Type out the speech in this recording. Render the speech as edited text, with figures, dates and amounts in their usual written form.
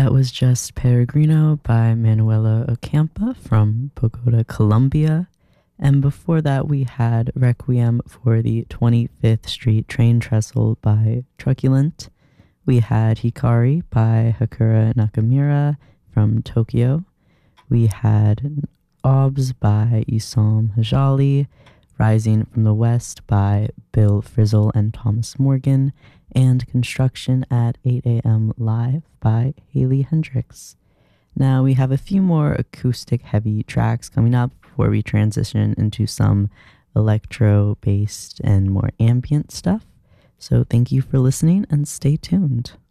That was just Peregrino by Manuela Ocampa from Bogota, Colombia. And before that, we had Requiem for the 25th Street Train Trestle by Truculent. We had Hikari by Hakura Nakamura from Tokyo. We had Obs by Isam Hajali, Rising from the West by Bill Frizzle and Thomas Morgan, and Construction at 8 a.m. Live by Haley Hendricks. Now we have a few more acoustic heavy tracks coming up before we transition into some electro-based and more ambient stuff. So thank you for listening and stay tuned.